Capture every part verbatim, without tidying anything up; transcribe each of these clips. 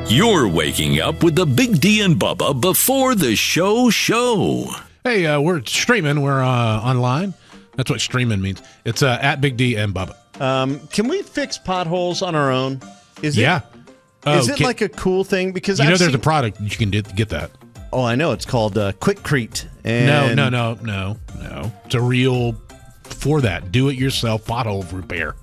You're waking up with the Big D and Bubba before the show show. Hey, uh, we're streaming. We're uh, online. That's what streaming means. It's uh, at Big D and Bubba. Um, can we fix potholes on our own? Is it, yeah. Is oh, it can, like a cool thing? Because you I've know, there's seen, a product you can get, get that. Oh, I know. It's called uh, Quikrete. And No, no, no, no, no. It's a real for that. Do it yourself pothole repair.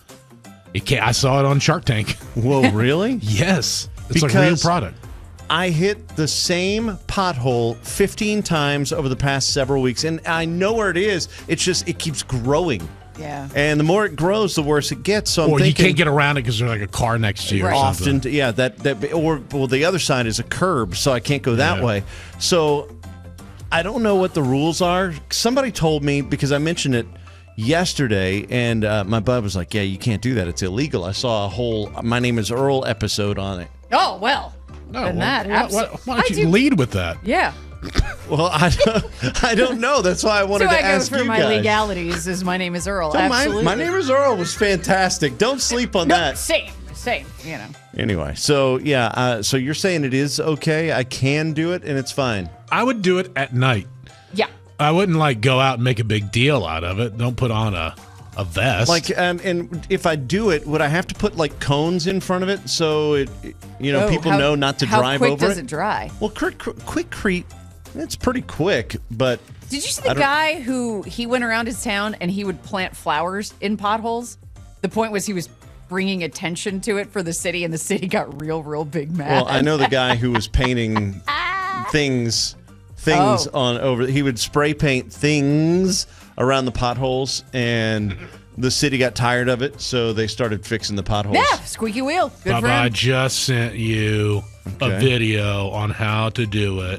It can't, I saw it on Shark Tank. Whoa, really? Yes. It's Because a real product. I hit the same pothole fifteen times over the past several weeks, and I know where it is. It's just it keeps growing. Yeah. And the more it grows, the worse it gets. So I'm or thinking, you can't get around it because there's like a car next to you or Right. something. often, yeah, that that or well, the other side is a curb, so I can't go that Yeah. way. So I don't know what the rules are. Somebody told me because I mentioned it yesterday, and uh, my bud was like, "Yeah, you can't do that. It's illegal." I saw a whole "My Name Is Earl" episode on it. Oh, well. No, Then well, that, why, why, abso- why don't I you do- lead with that? Yeah. Well, I don't, I don't know. That's why I wanted So to I go ask for you my guys. legalities is My Name is Earl. So my, Absolutely. my Name Is Earl was fantastic. Don't sleep on No, that. same, same, you know. Anyway, so yeah, uh, so you're saying it is okay? I can do it and it's fine. I would do it at night. Yeah. I wouldn't like go out and make a big deal out of it. Don't put on a, a vest. Like, um, and if I do it, would I have to put like cones in front of it so it, you know, Oh, people how- know not to how drive quick over does it? it dry? Well, quick, Quikrete, it's pretty quick, but Did you see I the don't- guy who he went around his town and he would plant flowers in potholes? The point was he was bringing attention to it for the city, and the city got real, real big mad. well, I know the guy who was painting things, things Oh. on over. He would spray paint things around the potholes, and the city got tired of it, so they started fixing the potholes. Yeah, squeaky wheel. Good for Bubba, I him. just sent you Okay. a video on how to do it.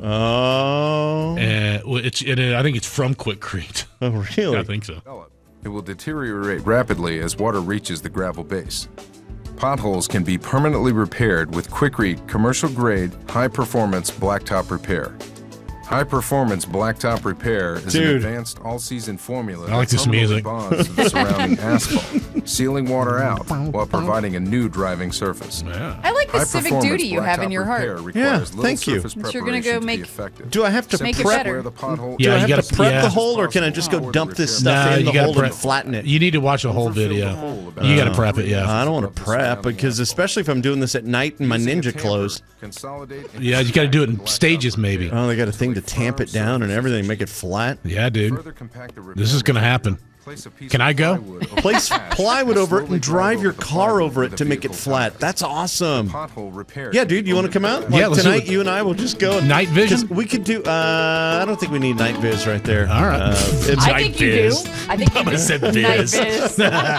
Oh, and well, it's and it, I think it's from Quikrete. oh, really? I think so. It will deteriorate rapidly as water reaches the gravel base. Potholes can be permanently repaired with Quikrete commercial-grade, high-performance blacktop repair. High-performance blacktop repair is Dude. an advanced all-season formula I like that this permanently music. bonds to the surrounding asphalt, sealing water out while providing a new driving surface. Yeah. I like the civic High-performance duty you have in blacktop your repair heart. requires Yeah, little thank you. surface That you're gonna preparation go to make- be effective. Do I have to Simply Make it prep? better. square the pothole. Yeah, Do I you have gotta- to prep yeah. the hole, or can I just go dump this stuff Nah, in you the gotta hole prep- and flatten it? You need to watch the whole video. You got to prep it, yeah. I don't want to prep because, especially if I'm doing this at night in my Using a ninja tamper, clothes. consolidate and Yeah, you got to do it in blacktop stages, repair. maybe. Oh, they got a thing to tamp it down and everything, make it flat. Yeah, dude. Further compact the This is gonna happen. Place a piece Can of I go? plywood over Place the patch plywood over it slowly and drive your over the car plywood over with it the to make it vehicle flat. tires. That's awesome. Pothole repair. Yeah, dude, you want to come out? Like Yeah, let's do tonight, it. you and I will just go. and- Night vision? 'cause we could do. Uh, I don't think we need night viz right there. All right. Uh, it's I think you do. I think you Bubba do. said Night biz. biz.